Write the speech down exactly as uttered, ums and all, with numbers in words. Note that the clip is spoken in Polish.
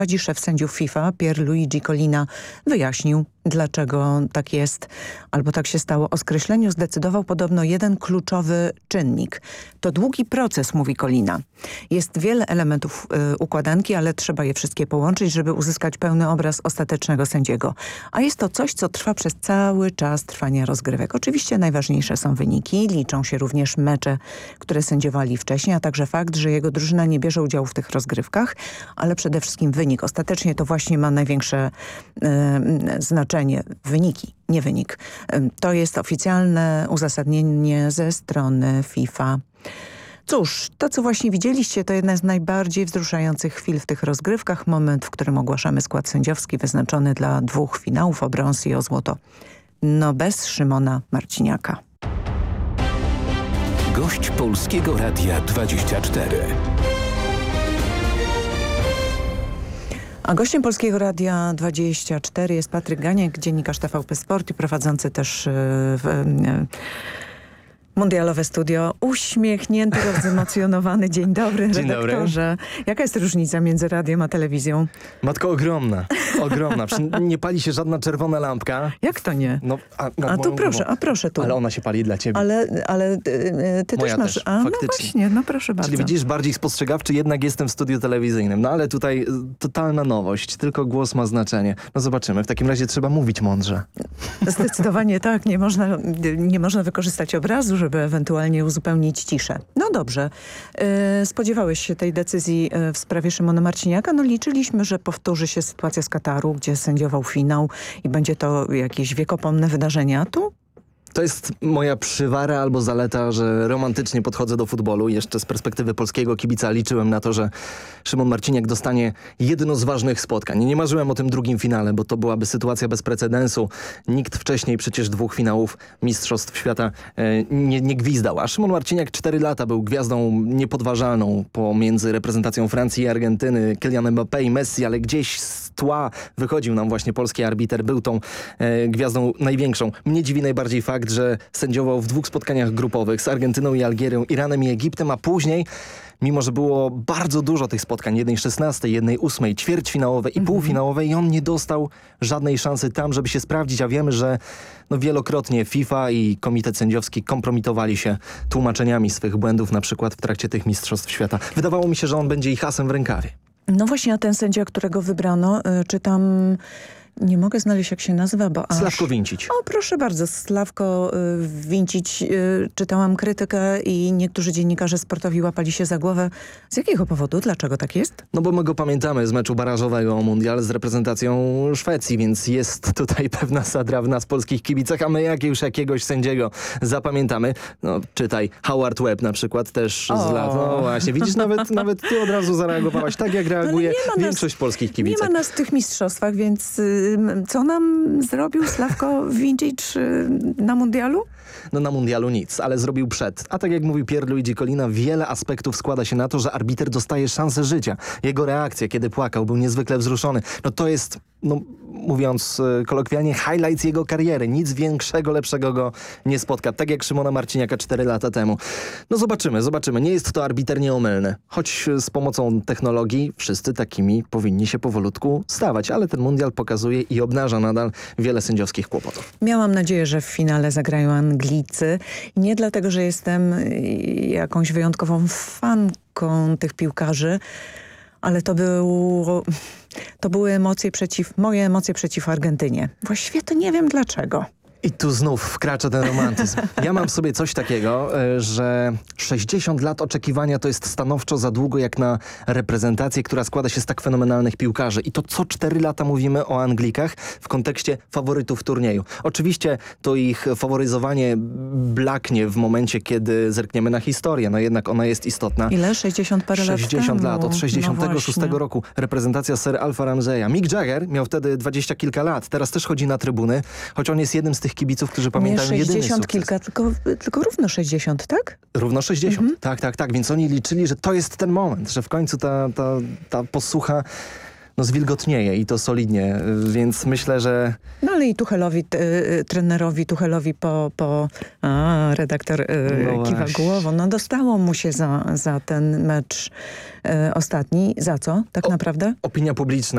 Szef sędziów FIFA Pierluigi Collina wyjaśnił, dlaczego tak jest, albo tak się stało. O skreśleniu zdecydował podobno jeden kluczowy czynnik. To długi proces, mówi Collina. Jest wiele elementów y, układanki, ale trzeba je wszystkie połączyć, żeby uzyskać pełny obraz ostatecznego sędziego. A jest to coś, co trwa przez cały czas trwania rozgrywek. Oczywiście najważniejsze są wyniki, liczą się również mecze, które sędziowali wcześniej, a także fakt, że jego drużyna nie bierze udziału w tych rozgrywkach, ale przede wszystkim wynik. Ostatecznie to właśnie ma największe y, znaczenie. Wyniki, nie wynik. Y, to jest oficjalne uzasadnienie ze strony FIFA. Cóż, to co właśnie widzieliście, to jedna z najbardziej wzruszających chwil w tych rozgrywkach. Moment, w którym ogłaszamy skład sędziowski wyznaczony dla dwóch finałów o brąz i o złoto. No bez Szymona Marciniaka. Gość Polskiego Radia dwadzieścia cztery. A gościem Polskiego Radia dwadzieścia cztery jest Patryk Ganiek, dziennikarz T V P Sport i prowadzący też yy, yy, Mundialowe Studio. Uśmiechnięty, rozemocjonowany. Dzień dobry, Dzień redaktorze. dobry. Jaka jest różnica między radiem a telewizją? Matko, ogromna. Ogromna. Nie pali się żadna czerwona lampka. Jak to nie? No, a a tu proszę, a proszę tu. Ale ona się pali dla ciebie. Ale, ale ty, ty Moja też masz... też, a, faktycznie. No właśnie, no proszę bardzo. Czyli widzisz, bardziej spostrzegawczy jednak jestem w studiu telewizyjnym. No ale tutaj totalna nowość. Tylko głos ma znaczenie. No zobaczymy. W takim razie trzeba mówić mądrze. Zdecydowanie tak. Nie można, nie można wykorzystać obrazu, żeby ewentualnie uzupełnić ciszę. No dobrze. Yy, spodziewałeś się tej decyzji w sprawie Szymona Marciniaka. No liczyliśmy, że powtórzy się sytuacja z Kataru, gdzie sędziował finał i będzie to jakieś wiekopomne wydarzenie. A tu? To jest moja przywara albo zaleta, że romantycznie podchodzę do futbolu. Jeszcze z perspektywy polskiego kibica liczyłem na to, że Szymon Marciniak dostanie jedno z ważnych spotkań. Nie marzyłem o tym drugim finale, bo to byłaby sytuacja bez precedensu. Nikt wcześniej przecież dwóch finałów Mistrzostw Świata e, nie, nie gwizdał. A Szymon Marciniak cztery lata był gwiazdą niepodważalną pomiędzy reprezentacją Francji i Argentyny, Kylian Mbappé i Messi, ale gdzieś z tła wychodził nam właśnie polski arbiter. Był tą e, gwiazdą największą. Mnie dziwi najbardziej fakt, że sędziował w dwóch spotkaniach grupowych z Argentyną i Algierią, Iranem i Egiptem, a później, mimo że było bardzo dużo tych spotkań, jednej szesnastej, jednej ósmej, ćwierćfinałowe i półfinałowe, i on nie dostał żadnej szansy tam, żeby się sprawdzić, a wiemy, że no wielokrotnie FIFA i Komitet Sędziowski kompromitowali się tłumaczeniami swych błędów, na przykład w trakcie tych Mistrzostw Świata. Wydawało mi się, że on będzie ich asem w rękawie. No właśnie, a ten sędzia, którego wybrano, y, czy tam... Nie mogę znaleźć, jak się nazywa, bo aż... Sławko Wincić. O, proszę bardzo, Sławko y, Wincić. Y, czytałam krytykę i niektórzy dziennikarze sportowi łapali się za głowę. Z jakiego powodu? Dlaczego tak jest? No bo my go pamiętamy z meczu barażowego o Mundial z reprezentacją Szwecji, więc jest tutaj pewna sadra w nas, polskich kibicach, a my jak już jakiegoś sędziego zapamiętamy. No czytaj, Howard Webb na przykład też O. z lat. No właśnie, widzisz, nawet, nawet ty od razu zareagowałaś tak, jak reaguje no większość nas, polskich nie kibicek. ma nas w tych mistrzostwach, więc y, co nam zrobił Sławko Wincić y, na mundialu? No na mundialu nic, ale zrobił przed. A tak jak mówił Pierluigi Collina, wiele aspektów składa się na to, że arbiter dostaje szansę życia. Jego reakcja, kiedy płakał, był niezwykle wzruszony. No to jest, no mówiąc y, kolokwialnie, highlight jego kariery. Nic większego, lepszego go nie spotka. Tak jak Szymona Marciniaka cztery lata temu. No zobaczymy, zobaczymy. Nie jest to arbiter nieomylny. Choć z pomocą technologii wszyscy takimi powinni się powolutku stawać. Ale ten mundial pokazuje i obnaża nadal wiele sędziowskich kłopotów. Miałam nadzieję, że w finale zagrają Anglicy. Nie dlatego, że jestem jakąś wyjątkową fanką tych piłkarzy, ale to było, to były emocje przeciw, moje emocje przeciw Argentynie. Właściwie to nie wiem dlaczego. I tu znów wkracza ten romantyzm. Ja mam w sobie coś takiego, że sześćdziesiąt lat oczekiwania to jest stanowczo za długo jak na reprezentację, która składa się z tak fenomenalnych piłkarzy. I to co cztery lata mówimy o Anglikach w kontekście faworytów turnieju. Oczywiście to ich faworyzowanie blaknie w momencie, kiedy zerkniemy na historię. No jednak ona jest istotna. Ile? sześćdziesiąt parę lat sześćdziesiąt lat, od sześćdziesiątego szóstego no roku. Reprezentacja Sir Alfa Ramseya. Mick Jagger miał wtedy dwadzieścia kilka lat. Teraz też chodzi na trybuny, choć on jest jednym z tych kibiców, którzy pamiętają nie jedyny sześćdziesiąt sukces. kilka, tylko, tylko równo sześćdziesiąt, tak? Równo sześćdziesiąt, Mhm. tak, tak, tak. Więc oni liczyli, że to jest ten moment, że w końcu ta, ta, ta posłucha no, zwilgotnieje i to solidnie, więc myślę, że... No ale i Tuchelowi, t, y, trenerowi Tuchelowi po, po a, redaktor y, No kiwa właśnie. głową. No dostało mu się za, za ten mecz y, ostatni. Za co tak O- naprawdę? Opinia publiczna